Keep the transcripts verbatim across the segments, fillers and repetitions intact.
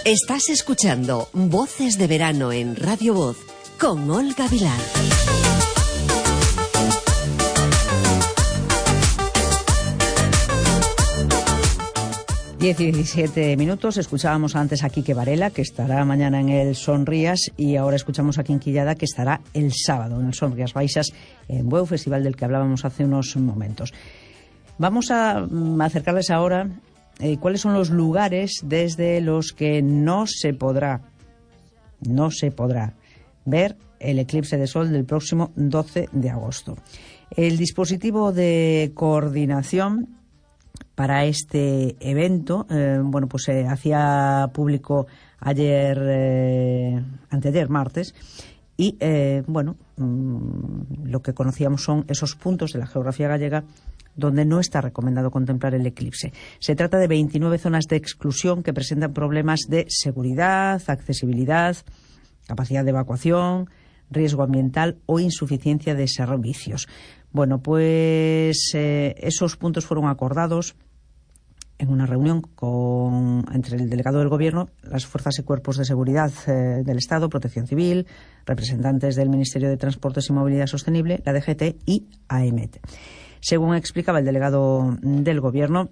Estás escuchando Voces de Verano en Radio Voz con Olga Vilar. diez y diecisiete minutos, escuchábamos antes a Quique Varela, que estará mañana en el Sonrías, y ahora escuchamos a Quinquillada, que estará el sábado en el Sonrías Baixas, en Bueu, festival del que hablábamos hace unos momentos. Vamos a acercarles ahora eh, cuáles son los lugares desde los que no se podrá, no se podrá ver el eclipse de sol del próximo doce de agosto. El dispositivo de coordinación para este evento, eh, bueno, pues se eh, hacía público ayer, eh, anteayer, martes, y, eh, bueno, mmm, lo que conocíamos son esos puntos de la geografía gallega donde no está recomendado contemplar el eclipse. Se trata de veintinueve zonas de exclusión que presentan problemas de seguridad, accesibilidad, capacidad de evacuación, riesgo ambiental o insuficiencia de servicios. Bueno, pues eh, esos puntos fueron acordados en una reunión con, entre el delegado del Gobierno, las fuerzas y cuerpos de seguridad eh, del Estado, Protección Civil, representantes del Ministerio de Transportes y Movilidad Sostenible, la D G T y AEMET. Según explicaba el delegado del Gobierno,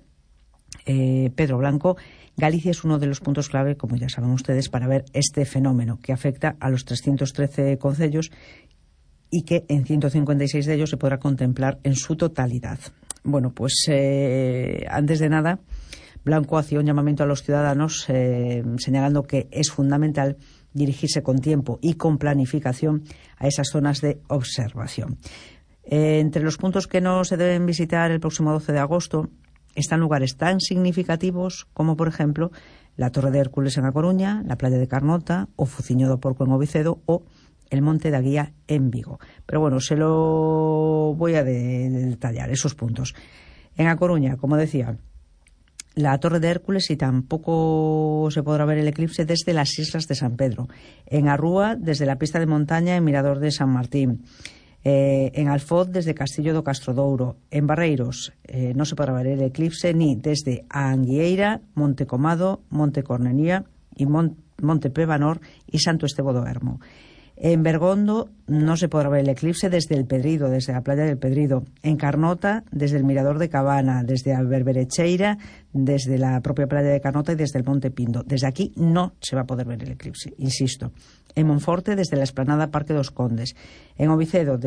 eh, Pedro Blanco, Galicia es uno de los puntos clave, como ya saben ustedes, para ver este fenómeno que afecta a los trescientos trece concellos y que en ciento cincuenta y seis de ellos se podrá contemplar en su totalidad. Bueno, pues eh, antes de nada, Blanco hacía un llamamiento a los ciudadanos eh, señalando que es fundamental dirigirse con tiempo y con planificación a esas zonas de observación. Eh, entre los puntos que no se deben visitar el próximo doce de agosto están lugares tan significativos como, por ejemplo, la Torre de Hércules en A Coruña, la playa de Carnota o Fuciño do Porco en Ovicedo o el Monte da Guía en Vigo. Pero bueno, se lo voy a de- detallar, esos puntos. En A Coruña, como decía, la Torre de Hércules, y tampoco se podrá ver el eclipse desde las Islas de San Pedro. En A Rúa, desde la pista de montaña en Mirador de San Martín. Eh, en Alfoz, desde Castillo do Castrodouro. En Barreiros eh, no se podrá ver el eclipse ni desde a Anguieira, Monte Comado, Monte Cornelía y Mon- Monte Prevanor y Santo Estevo do Ermo. En Bergondo no se podrá ver el eclipse desde el Pedrido, desde la playa del Pedrido. En Carnota, desde el Mirador de Cabana, desde a Berberecheira, desde la propia playa de Carnota y desde el Monte Pindo. Desde aquí no se va a poder ver el eclipse, insisto. En Monforte, desde la explanada Parque dos Condes. En Ovicedo,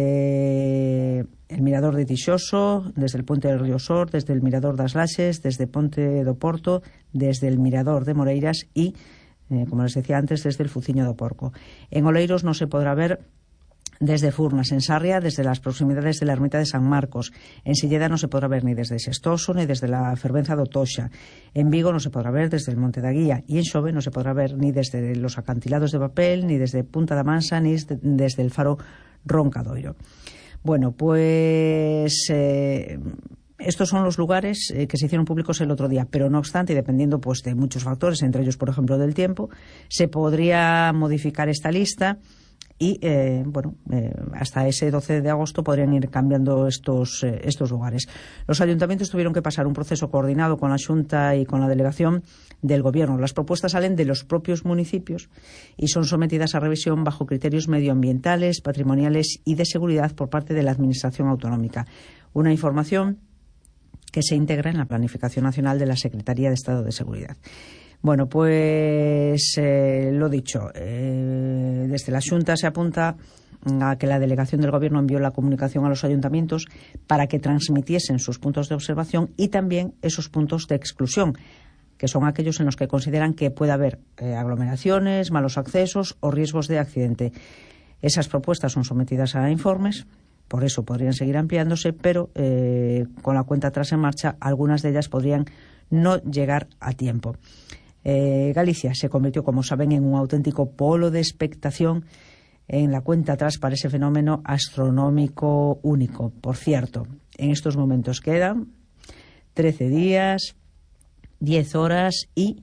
desde el Mirador de Tixoso, desde el Puente del Río Sor, desde el Mirador das Laxes, desde Ponte do Porto, desde el Mirador de Moreiras y, eh, como les decía antes, desde el Fuciño do Porco. En Oleiros no se podrá ver desde Furnas, en Sarria, desde las proximidades de la ermita de San Marcos. En Silleda no se podrá ver ni desde Xestoso ni desde la fervenza do Toxa. En Vigo no se podrá ver desde el Monte da Guía. Y en Xove no se podrá ver ni desde los acantilados de Papel, ni desde Punta da Mansa, ni desde el faro Roncadoiro. Bueno, pues eh, estos son los lugares eh, que se hicieron públicos el otro día, pero no obstante, y dependiendo pues de muchos factores, entre ellos, por ejemplo, del tiempo, se podría modificar esta lista. Y, eh, bueno, eh, hasta ese doce de agosto podrían ir cambiando estos, eh, estos lugares. Los ayuntamientos tuvieron que pasar un proceso coordinado con la Xunta y con la delegación del Gobierno. Las propuestas salen de los propios municipios y son sometidas a revisión bajo criterios medioambientales, patrimoniales y de seguridad por parte de la Administración autonómica. Una información que se integra en la Planificación Nacional de la Secretaría de Estado de Seguridad. Bueno, pues eh, lo dicho, eh, desde la Xunta se apunta a que la delegación del Gobierno envió la comunicación a los ayuntamientos para que transmitiesen sus puntos de observación y también esos puntos de exclusión, que son aquellos en los que consideran que puede haber eh, aglomeraciones, malos accesos o riesgos de accidente. Esas propuestas son sometidas a informes, por eso podrían seguir ampliándose, pero eh, con la cuenta atrás en marcha, algunas de ellas podrían no llegar a tiempo. Eh, Galicia se convirtió, como saben, en un auténtico polo de expectación en la cuenta atrás para ese fenómeno astronómico único. Por cierto, en estos momentos quedan trece días, diez horas y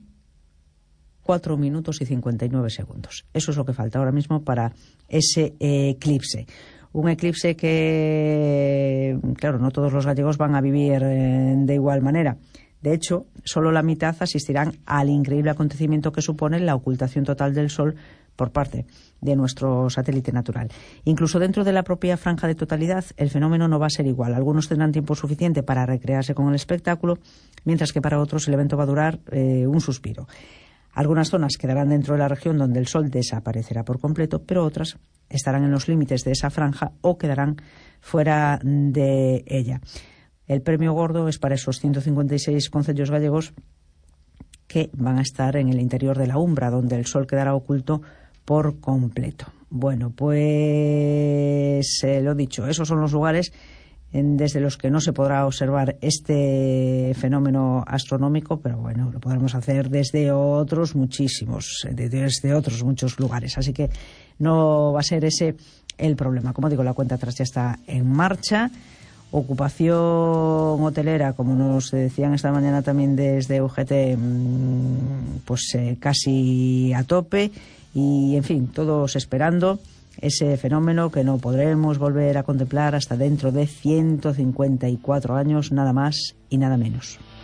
cuatro minutos y cincuenta y nueve segundos. Eso es lo que falta ahora mismo para ese eh, eclipse. Un eclipse que, claro, no todos los gallegos van a vivir eh, de igual manera. De hecho, solo la mitad asistirán al increíble acontecimiento que supone la ocultación total del Sol por parte de nuestro satélite natural. Incluso dentro de la propia franja de totalidad, el fenómeno no va a ser igual. Algunos tendrán tiempo suficiente para recrearse con el espectáculo, mientras que para otros el evento va a durar eh, un suspiro. Algunas zonas quedarán dentro de la región donde el Sol desaparecerá por completo, pero otras estarán en los límites de esa franja o quedarán fuera de ella. El premio gordo es para esos ciento cincuenta y seis concellos gallegos que van a estar en el interior de la Umbra, donde el Sol quedará oculto por completo. Bueno, pues eh, lo dicho, esos son los lugares en, desde los que no se podrá observar este fenómeno astronómico, pero bueno, lo podremos hacer desde otros muchísimos, desde otros muchos lugares, así que no va a ser ese el problema. Como digo, la cuenta atrás ya está en marcha. Ocupación hotelera, como nos decían esta mañana también desde U G T, pues eh, casi a tope. Y, en fin, todos esperando ese fenómeno que no podremos volver a contemplar hasta dentro de ciento cincuenta y cuatro años, nada más y nada menos.